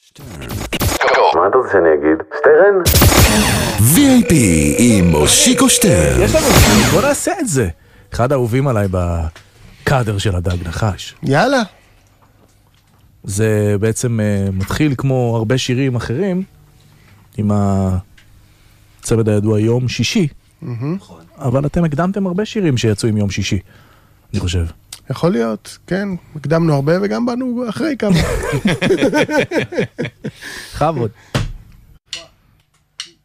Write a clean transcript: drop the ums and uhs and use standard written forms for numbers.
מה אתה רוצה שאני אגיד? שטרן? VIP עם מושיקו שטרן. יש לנו, בוא נעשה את זה. אחד האהובים עליי בקאדר של הדג נחש. יאללה. זה בעצם מתחיל כמו הרבה שירים אחרים, עם הצמד הידוע יום שישי. אבל אתם הקדמתם הרבה שירים שיצאו עם יום שישי, אני חושב. יכול להיות, כן. הקדמנו הרבה וגם באנו אחרי כמה. חבוד.